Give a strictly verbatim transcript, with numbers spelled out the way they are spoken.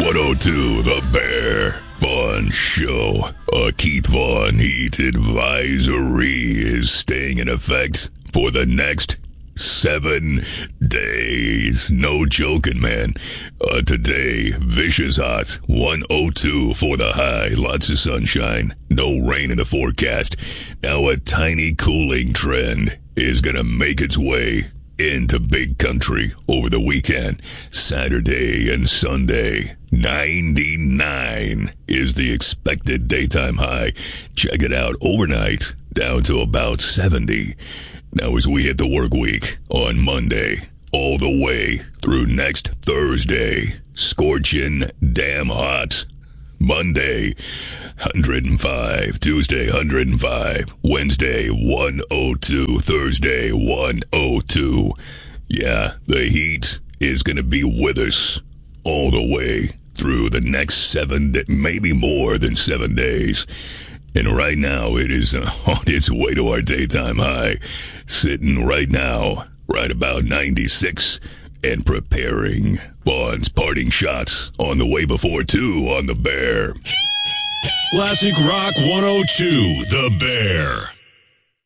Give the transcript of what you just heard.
one oh two, The Bear Vaughn Show. A Keith Vaughn Heat Advisory is staying in effect for the next seven days. No joking, man. Uh, today, vicious hot, one oh two for the high. Lots of sunshine. No rain in the forecast. Now a tiny cooling trend is going to make its way into big country over the weekend. Saturday and Sunday, ninety-nine is the expected daytime high. Check it out. Overnight, down to about seventy. Now as we hit the work week on Monday, all the way through next Thursday, scorching damn hot. Monday, one hundred five. Tuesday, one hundred five. Wednesday, one oh two. Thursday, one oh two. Yeah, the heat is going to be with us all the way through the next seven, maybe more than seven days. And right now, it is on its way to our daytime high, sitting right now, right about ninety-six, and preparing. Vaughn's parting shots on the way before two on The Bear. Classic Rock one oh two, The Bear.